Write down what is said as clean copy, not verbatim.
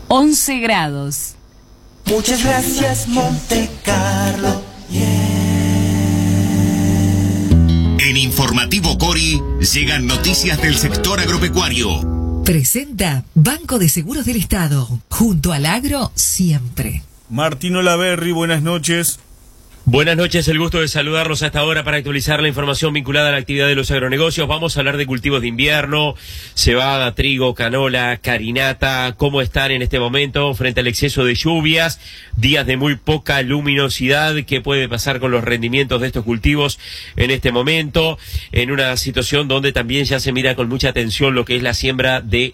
11 grados. Muchas gracias, Monte Carlo. En Informativo Cori llegan noticias del sector agropecuario. Presenta Banco de Seguros del Estado. Junto al agro, siempre. Martín Olaverri, buenas noches. Buenas noches, el gusto de saludarlos a esta hora para actualizar la información vinculada a la actividad de los agronegocios. Vamos a hablar de cultivos de invierno, cebada, trigo, canola, carinata, cómo están en este momento frente al exceso de lluvias, días de muy poca luminosidad, qué puede pasar con los rendimientos de estos cultivos en este momento, en una situación donde también ya se mira con mucha atención lo que es la siembra de